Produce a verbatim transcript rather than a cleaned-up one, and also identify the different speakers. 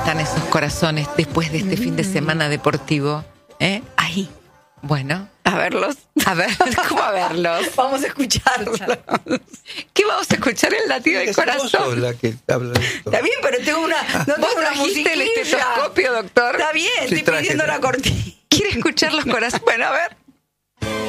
Speaker 1: están esos corazones después de este mm. fin de semana deportivo? ¿Eh?
Speaker 2: Ahí.
Speaker 1: Bueno.
Speaker 2: A verlos.
Speaker 1: A ver, ¿cómo a verlos?
Speaker 2: Vamos a escucharlos.
Speaker 1: ¿Qué vamos a escuchar? El latido del corazón.
Speaker 3: La que habla de esto.
Speaker 2: Está bien, pero tengo una... No
Speaker 1: ¿Vos
Speaker 2: tengo una
Speaker 1: trajiste el
Speaker 2: musiquilla.
Speaker 1: estetoscopio, doctor?
Speaker 2: Está bien,
Speaker 3: Sí,
Speaker 2: estoy
Speaker 3: traje,
Speaker 2: pidiendo
Speaker 3: traje.
Speaker 2: la cortina.
Speaker 1: ¿Quiere escuchar los corazones? Bueno, a ver.